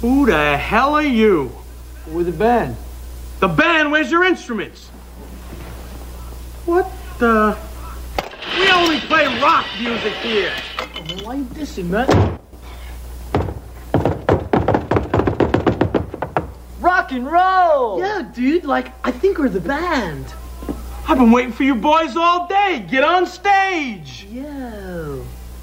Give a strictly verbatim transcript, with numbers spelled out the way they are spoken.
Who the hell are you? We're the band. The band? Where's your instruments? What the? We only play rock music here. Oh, why you dissing, man? Rock and roll! Yeah, dude, like, I think we're the band. I've been waiting for you boys all day. Get on stage. Yeah.